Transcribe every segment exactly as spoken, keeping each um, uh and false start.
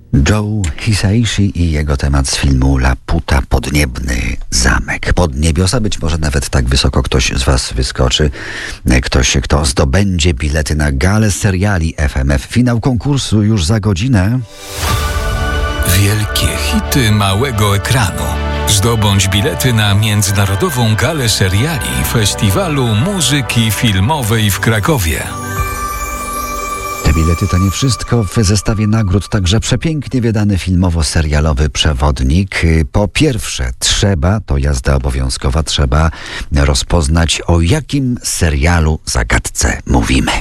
Joe Hisaishi i jego temat z filmu Laputa, Podniebny zamek. Pod niebiosa być może nawet tak wysoko ktoś z was wyskoczy. Ktoś, kto zdobędzie bilety na galę seriali F M F. Finał konkursu już za godzinę. Wielkie hity małego ekranu. Zdobądź bilety na Międzynarodową Galę Seriali Festiwalu Muzyki Filmowej w Krakowie. Te bilety to nie wszystko. W zestawie nagród także przepięknie wydany filmowo-serialowy przewodnik. Po pierwsze, trzeba, to jazda obowiązkowa, trzeba rozpoznać, o jakim serialu zagadce mówimy.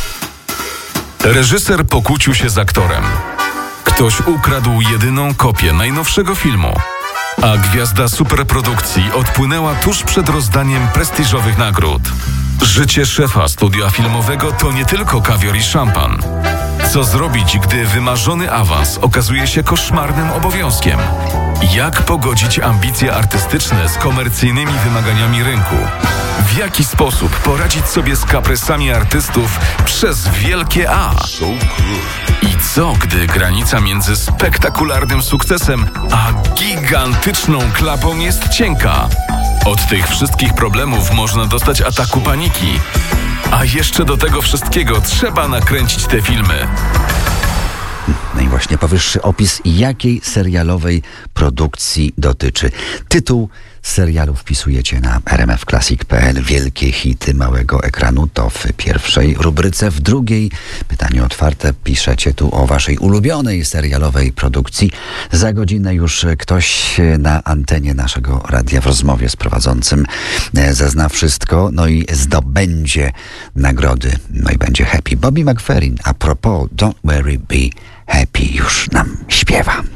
Reżyser pokłócił się z aktorem. Ktoś ukradł jedyną kopię najnowszego filmu, a gwiazda superprodukcji odpłynęła tuż przed rozdaniem prestiżowych nagród. Życie szefa studia filmowego to nie tylko kawior i szampan. Co zrobić, gdy wymarzony awans okazuje się koszmarnym obowiązkiem? Jak pogodzić ambicje artystyczne z komercyjnymi wymaganiami rynku? W jaki sposób poradzić sobie z kaprysami artystów przez wielkie A? I co, gdy granica między spektakularnym sukcesem a gigantyczną klapą jest cienka? Od tych wszystkich problemów można dostać ataku paniki. A jeszcze do tego wszystkiego trzeba nakręcić te filmy. No i właśnie powyższy opis jakiej serialowej produkcji dotyczy. Tytuł serialu wpisujecie na r m f classic kropka p l. Wielkie hity małego ekranu to w pierwszej rubryce. W drugiej, pytanie otwarte, piszecie tu o waszej ulubionej serialowej produkcji. Za godzinę już ktoś na antenie naszego radia w rozmowie z prowadzącym zazna wszystko, no i zdobędzie nagrody. No i będzie happy. Bobby McFerrin, a propos Don't Worry Be Happy, już nam śpiewa.